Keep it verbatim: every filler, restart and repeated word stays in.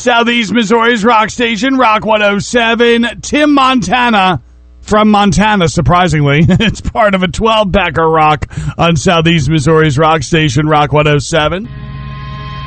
Southeast Missouri's rock station, Rock one oh seven. Tim Montana from Montana, surprisingly. It's part of a twelve-packer rock on Southeast Missouri's rock station, Rock one oh seven.